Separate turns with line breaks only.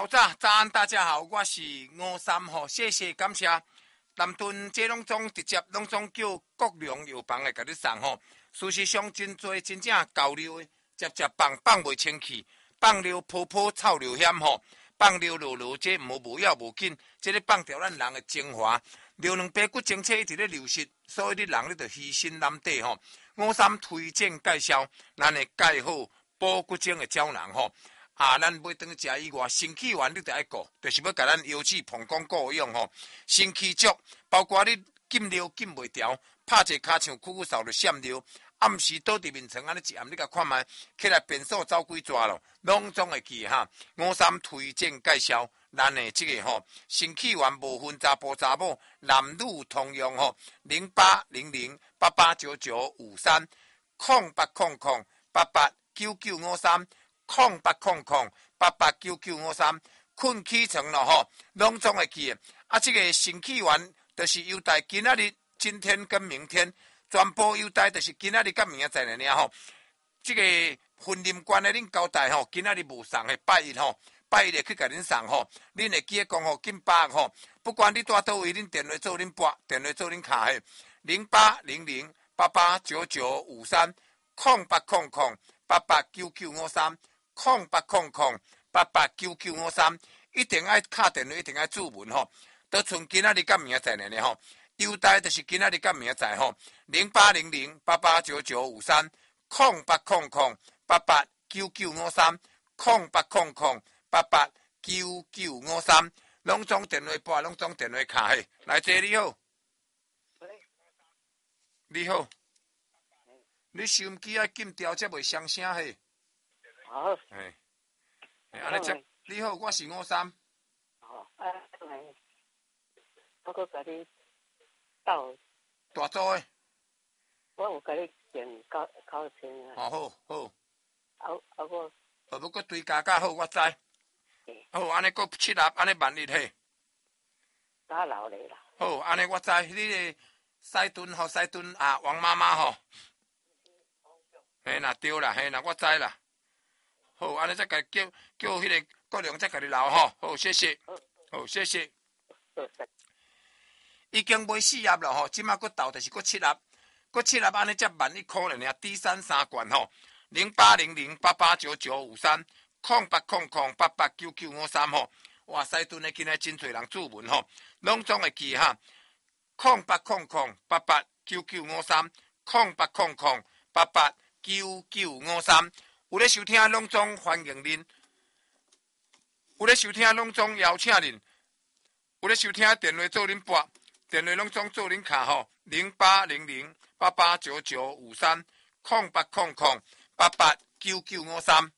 早安，大家好，我是53吼，谢谢感谢。南屯这拢总直接拢总叫国良药房来甲你送吼。事实上，真多真正交流的，接放袂清气，放流泡臭流险吼，放流落这无要无紧，这咧放掉咱人的精华，流两杯骨精气一直咧流失，所以你人咧就虚心难得吼。53推荐介绍，咱的介好补骨精的胶囊吼。咱买顿食以外，身体丸你得爱顾，就是要甲咱腰子膀胱顾用吼。身体足，包括你禁尿禁袂调，拍一骹像酷扫就闪尿，暗时倒伫面床安尼一暗，你甲看卖，起来便所走几抓咯，拢总会记哈。53推荐介绍，咱的这个吼，身体丸无分查甫查某，男女通用吼，0800889953，0800889953。0800889953，困起床咯吼，拢总会记的。这个身体丸就是优待今仔日、今天跟明天，全部优待就是今仔日跟明仔载尔吼。这个婚姻关的恁交代吼，今仔日无送的，拜一吼，拜一会去甲恁送吼。恁会记得讲吼，紧把握吼，不管你住倒位，恁电话做恁拨，电话做恁卡的，0800889953，0800889953。0800889953，一定爱打电话，一定爱注文吼。都剩今仔日甲明仔载呢吼，优待就是今仔日甲明仔载吼。0800889953，0800889953，拢总电话拨，拢总电话卡嘿。来这你好，你好，你收音机爱禁掉，才袂伤声嘿。
好，
安尼只你好，我是53。
我搁甲你斗
大组诶。
我有甲你订9千啊。
好。我
要
搁追加较好，我知。好，安尼搁7粒，安尼万日嘿。
打老咧啦。
好，安尼我知，你个西屯王妈妈吼。嘿啦，对啦，嘿啦，我知啦。好，安尼再甲叫迄个国良再甲你留吼。好，谢谢。好，谢谢。已经买4粒了吼，即马佫斗就是佫7粒，佫7粒安尼才11块了尔，低3罐吼。0800889953，0800889953吼。哇，西屯的今仔真侪人注文吼，拢总会记哈。0800889953，0800889953。有咧收听拢总欢迎恁，有咧收听拢总邀请恁，有咧收听电话做恁拨，电话拢总做恁卡吼，0800889953，0800889953。